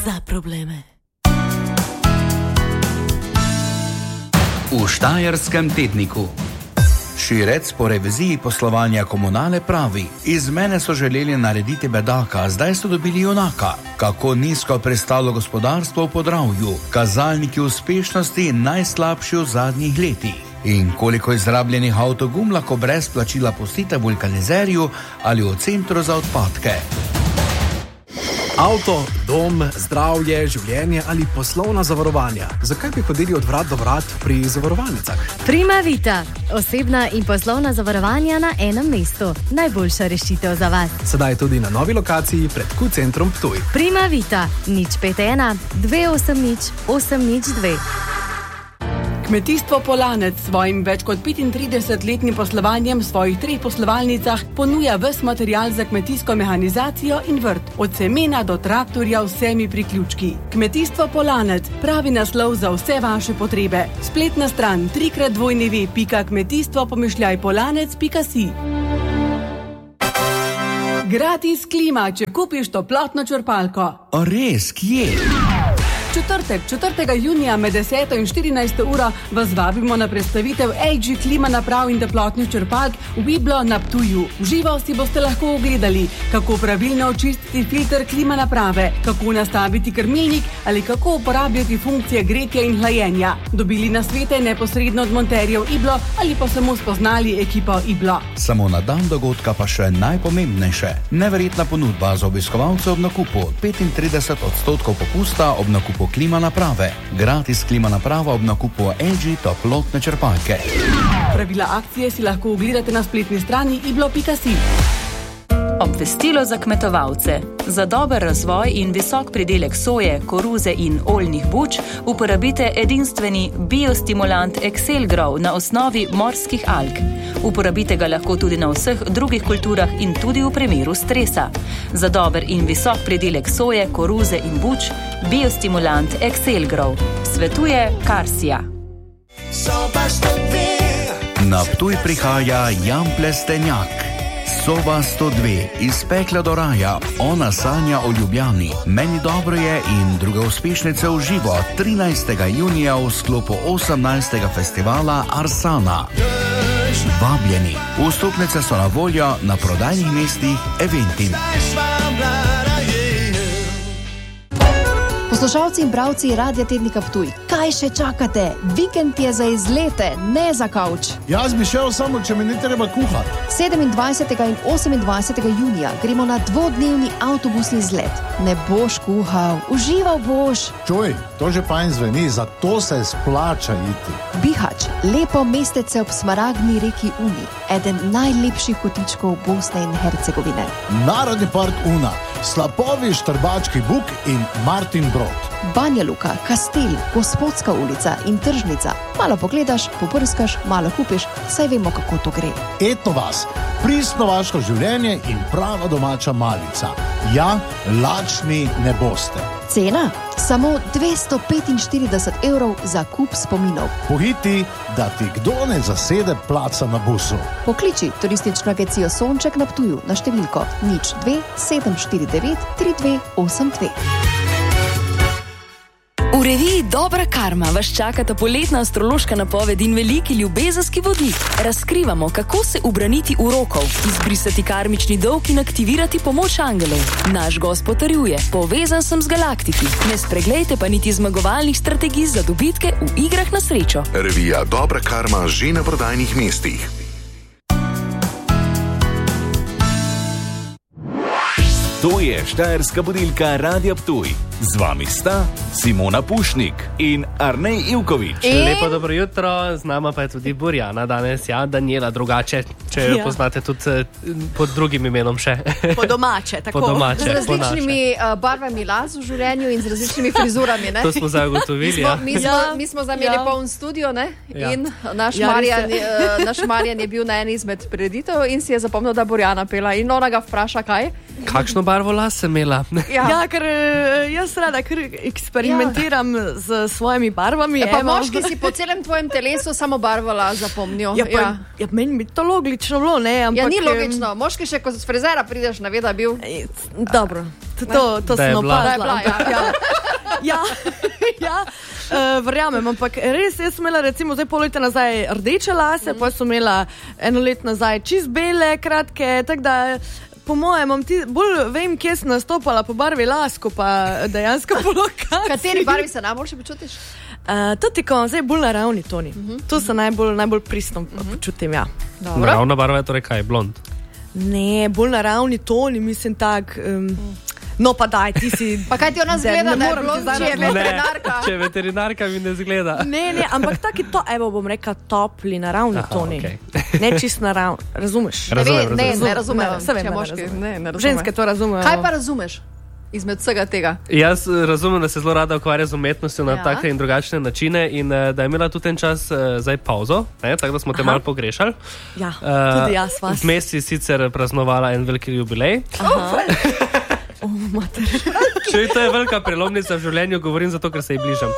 za probleme. V Štajerskem tedniku. Širec po reviziji poslovanja Komunale pravi: iz mene so želeli narediti bedaka, zdaj so dobili junaka. Kako nizko prestalo gospodarstvo v Podravju, kazalniki uspešnosti najslabši v zadnjih letih. In koliko izrabljenih avtogum lahko brez plačila pustite v vulkanizerju ali v centru za odpadke. Avto, dom, zdravje, življenje ali poslovna zavarovanja. Zakaj bi hodili od vrat do vrat pri zavarovalnicah? Prima Vita. Osebna in poslovna zavarovanja na enem mestu. Najboljša rešitev za vas. Sedaj tudi na novi lokaciji pred Q-centrom Ptuj. Prima Vita. 051 280 802. Kmetijstvo Polanec s svojim več kot 35-letnim poslovanjem v svojih 3 poslovalnicah ponuja ves material za kmetijsko mehanizacijo in vrt, od semena do traktorja vsemi priključki. Kmetijstvo Polanec, pravi naslov za vse vaše potrebe. Spletna stran www.kmetijstvo-polanec.si. Gratis klima, če kupiš toplotno črpalko. A res, kje? Četrtek, 4. junija med 10. in 14. uro vas vabimo na predstavitev LG klima naprav in toplotnih črpalk v Biblo na Ptuju. V živo si boste lahko ogledali, kako pravilno očistiti filter klima naprave, kako nastaviti krmilnik ali kako uporabljati funkcije gretja in hlajenja. Dobili nasvete neposredno od monterjev Iblo ali pa samo spoznali ekipo Iblo. Samo na dan dogodka pa še najpomembnejše. Neverjetna ponudba za obiskovalce ob nakupu. 35% popusta ob nakupu klima naprave. Gratis klima naprava ob nakupu LG toplotne črpalke. Pravila akcije si lahko ogledate na spletni strani iblo.si. Obvestilo za kmetovalce. Za dober razvoj in visok pridelek soje, koruze in oljnih buč uporabite edinstveni biostimulant Excel Grow na osnovi morskih alg. Uporabite ga lahko tudi na vseh drugih kulturah in tudi v primeru stresa. Za dober in visok pridelek soje, koruze in buč, biostimulant Excel Grow. Svetuje Karsija. Na Ptuj prihaja Jan Plestenjak. Sova 102, iz pekla do raja, ona sanja o Ljubljani. Meni dobro je in druge uspešnice v živo 13. junija v sklopu 18. festivala Arsana. Vabljeni. Vstopnice so na voljo na prodajnih mestih Eventim. Poslušalci in bralci Radia Tednika Ptuj, kaj še čakate? Vikend je za izlete, ne za kavč. Jaz bi šel samo, če mi ne treba kuhati. 27. in 28. junija gremo na 2-dnevni avtobusni izlet. Ne boš kuhal, užival boš. Čuj, to že fajn zveni, zato se splača iti. Bihač, lepo mestece ob smaragdni reki Uni, eden najlepših kotičkov Bosne in Hercegovine. Narodni park Una, slapovi Štrbački buk in Martin Brod. Banja Luka, Kastel, Gospodska ulica in tržnica. Malo pogledaš, poprskaš, malo kupiš, saj vemo, kako to gre. Etno vas, pristno vaško življenje in prava domača malica. Ja, lačni ne boste. Cena? Samo 245 € za kup spominov. Pohiti, da ti kdo ne zasede placa na busu. Pokliči turistično agencijo Sonček na Ptuju na številko 02 749 3282. V reviji Dobra karma vas čakata poletna astrološka napoved in veliki ljubezenski vodnik. Razkrivamo, kako se ubraniti urokov, izbrisati karmični dolg in aktivirati pomoč angelov. Naš gost potrjuje, povezan sem z galaktiki. Ne spreglejte pa niti zmagovalnih strategij za dobitke v igrah na srečo. Revija Dobra karma že na prodajnih mestih. To je štajerska budilka Radia Ptuj. Z vami sta Simona Pušnik in Arnej Ivković. Lepo dobro jutro, z nama pa je tudi Borjana danes, ja, Daniela drugače, če jo poznate tudi pod drugim imenom še. Po domače, tako. Po domače, z različnimi barvami las v življenju in z različnimi frizurami, ne? To smo zagotovili, ja. Mi smo zameli poln studio, ne? Ja. In naš Marjan je bil na eni izmed prireditev in si je zapomnil, da Borjana pela in ona ga vpraša, kaj? Kakšno barvo las sem imela? Ja, ker jaz rada eksperimentiram z svojimi barvami. Pa moški si po celem tvojem telesu samo barvo las zapomnijo. Ja, meni bi to logično bilo, ne? Ampak, ja, ni logično. Moški še, ko z frizera prideš, naveda bil. Dobro, to sem opazila. Verjamem, ampak res, jaz sem imela recimo zdaj pol leta nazaj rdeče lase, pa sem imela 1 let nazaj čist bele, kratke, tako da po mojem, bolj vem, kje sem nastopala po barvi las, ko pa dejansko po lokaciji. Kateri barvi se najboljše počutiš? Tudi ko zdaj bolj naravni toni. To se najbolj pristno počutim, ja. Naravna barva je torej kaj, blond? Ne, bolj naravni toni, mislim tak... No pa daj, ti si... Pa kaj ti ona zgleda, da je blond, če je veterinarka? Ne, če je veterinarka, mi ne zgleda. Ne, ampak taki to, evo bom rekla, topli, naravni toni. Okay. Ne čist naravni, razumeš? Ne razumem. Ženske to razumejo. Kaj pa razumeš izmed vsega tega? Jaz razumem, da se zelo rada ukvarja z umetnostjo na take in drugačne načine in da je imela tudi ten čas zdaj pauzo, tako da smo te malo pogrešali. Ja, tudi jaz vas. Vmes si sicer praznovala en veliki jubilej. Če to je velika prelomnica v življenju, govorim zato, ker se ji bližam.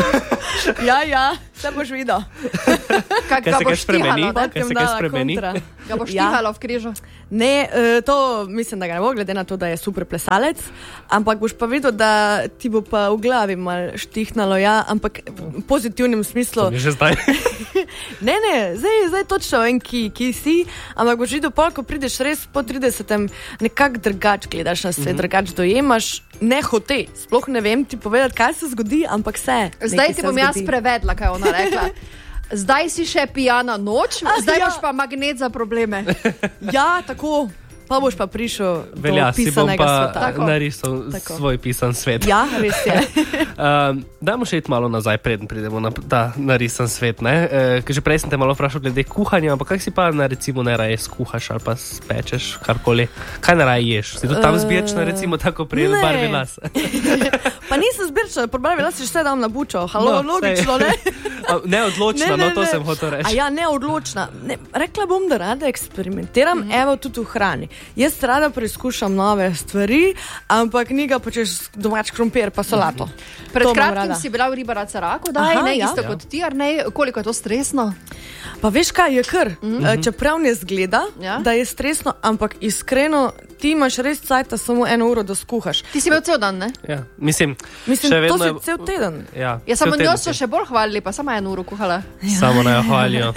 Ja, se boš videl. Kaj se kaj spremeni? Ga boš štihalo v križu? Ne, to mislim, da ga ne bo, glede na to, da je super plesalec, ampak boš pa videl, da ti bo pa v glavi malo štihnalo, ja, ampak v pozitivnem smislu. To mi že zdaj. Ne, zdaj točno vem, ki si, ampak boš videl, ko prideš res po 30. nekak drugač gledaš na svet, drugač dojemaš, ne hote, sploh ne vem ti povedati, kaj se zgodi, ampak se. Zdaj ti bom jaz prevedla, kaj ona rekla. Zdaj si še pijana noč, zdaj imaš pa magnet za probleme. Ja, tako. Pa boš pa prišel do pisanega sveta. Velja, si bom pa narisal svoj pisan svet. Ja, res je. Dajmo še iti malo nazaj, preden pridemo na ta narisan svet. Že prej sem te malo vprašal glede kuhanja, ampak kak si pa recimo najraje skuhaš ali pa spečeš karkoli? Kaj najraje ješ? Si to tam zbirčna, recimo tako pri barvi las? Pa nisem zbirčna, pri barvi las si vse dam na bučo. Halo, logično, ne? Neodločna, no to sem hotel reči. Ja, neodločna. Rekla bom, da rada eksperimentiram, evo tudi v hrani. Jaz rada preizkušam nove stvari, ampak njega počeš domač krompir pa salato. Pred kratkim si bila v Ribaraca Raku, isto kot ti, Arnej, koliko je to stresno? Pa veš kaj, je kar. Čeprav ne zgleda, da je stresno, ampak iskreno, ti imaš res cajta samo 1 uro, da skuhaš. Ti si imel cel dan, ne? Ja, mislim to si cel teden. Ja, samo njo so še bolj hvalili, pa sama 1 uro kuhala. Samo ne jo hvalijo.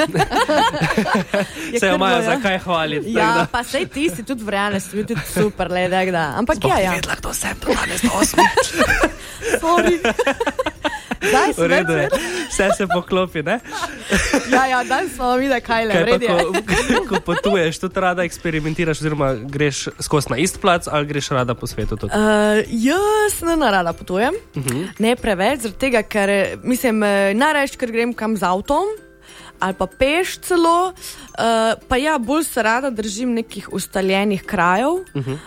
Se jo imajo za kaj hvaliti. Ja, pa sej ti si tudi vrjane, si bil tudi super, ledek, da. Ampak ja. Vedla, kdo sem do danes do 8. Sorry. V redu je, vse se poklopi, ne? Ja, danes smo videli, kaj le, v redu je. Ko potuješ, tudi rada eksperimentiraš, oziroma greš skozi na ist plac, ali greš rada po svetu tudi? Jaz ne rada potujem, ne preveč, zaradi tega, ker mislim, najraje, ker grem kam z avtom, ali pa peš celo, pa ja, bolj se rada držim nekih ustaljenih krajev.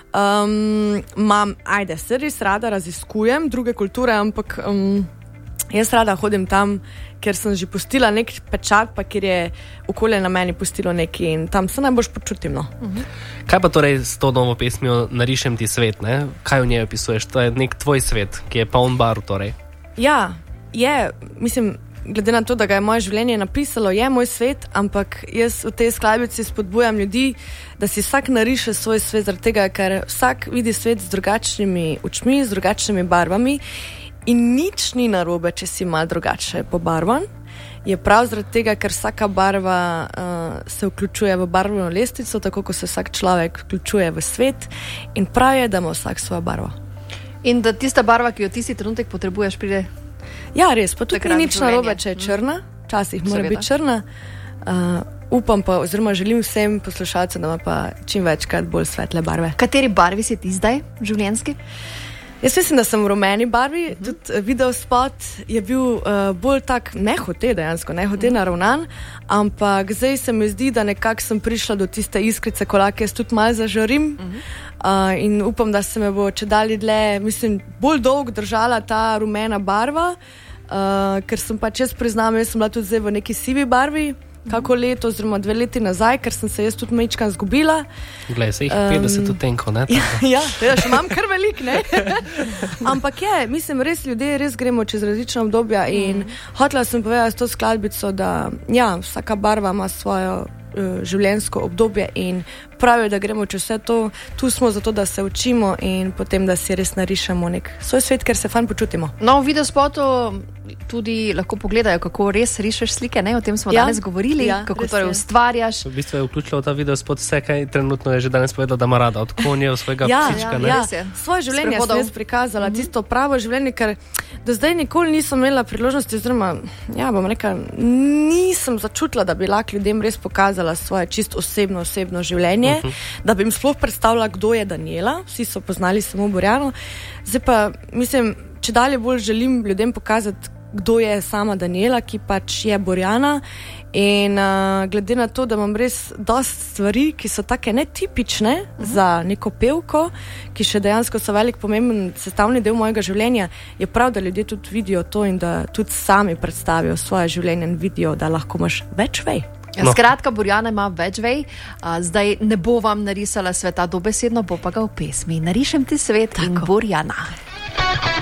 Se res rada raziskujem druge kulture, ampak jaz rada hodim tam, ker sem že pustila nek pečat, pa ker je okolje na meni pustilo nekaj in tam se najbolj počutim. No. Kaj pa torej s to novo pesmijo Narišem ti svet, ne? Kaj v njej opisuješ? To je nek tvoj svet, ki je poln barv torej. Ja, je, mislim, glede na to, da ga je moje življenje napisalo, je moj svet, ampak jaz v tej skladbici spodbujam ljudi, da si vsak nariše svoj svet, zaradi tega, ker vsak vidi svet z drugačnimi očmi, z drugačnimi barvami in nič ni narobe, če si malo drugače pobarvan. Je prav zaradi tega, ker vsaka barva se vključuje v barvno lestvico, tako kot se vsak človek vključuje v svet in prav je, da ima vsak svojo barvo. In da tista barva, ki jo ti si trenutek potrebuješ, pride. Ja, res, pa tudi ni nič narobe, če je črna, včasih mora biti črna. Upam pa, oziroma želim vsem poslušalcem, da ima pa čim večkrat bolj svetle barve. Kateri barvi si ti zdaj, življenjski? Jaz mislim, da sem v rumeni barvi, tudi video spot je bil bolj tak nehote naravnan, ampak zdaj se mi zdi, da nekako sem prišla do tiste iskrice, ko lahko jaz tudi malo zažarim in upam, da se me bo čedalje dlje, mislim, bolj dolgo držala ta rumena barva, ker sem pač jaz priznam, jaz sem bila tudi zdaj v neki sivi barvi, kako leto, oziroma 2 leti nazaj, ker sem se jaz tudi mečkan zgubila. Glej, se jih 50 utenkov, ne? Ja, še imam kar velik, ne? Ampak je, mislim, res ljudje, res gremo čez različna obdobja in hotela sem povedati s to skladbico, da ja, vsaka barva ima svojo življenjsko obdobje in pravijo, da gremo čez vse to, tu smo zato, da se učimo in potem, da si res narišemo nek svoj svet, ker se fajn počutimo. No, v videospotu tudi lahko pogledajo, kako res rišeš slike, ne? O tem smo danes govorili, kako torej ustvarjaš. V bistvu je vključila v ta videospot vse, kaj trenutno je že danes povedala, da ima rada, od konjev, svojega psička. Svoje življenje sem jaz prikazala, tisto pravo življenje, ker do zdaj nikoli nisem imela priložnosti, oziroma, bom rekla, nisem začutila, da bi lahko ljudem res pokazala svoje čisto osebno življenje, da bi jim sploh predstavila, kdo je Daniela, vsi so poznali samo Borjano. Zdaj pa, mislim, če dalje bolj želim ljudem pokazati, kdo je sama Daniela, ki pač je Borjana, in glede na to, da imam res dosti stvari, ki so take netipične za neko pevko, ki še dejansko so velik pomemben sestavni del mojega življenja, je prav, da ljudje tudi vidijo to in da tudi sami predstavijo svoje življenje in vidijo, da lahko imaš več vej. Skratka, Borjana ima več vej, zdaj ne bo vam narisala sveta dobesedno, bo pa ga v pesmi Narišem ti svet in Borjana.